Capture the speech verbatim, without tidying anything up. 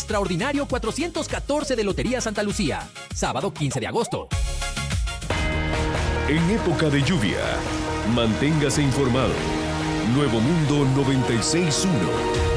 extraordinario cuatrocientos catorce de Lotería Santa Lucía. Sábado quince de agosto. En época de lluvia, manténgase informado. Nuevo Mundo noventa y seis punto uno.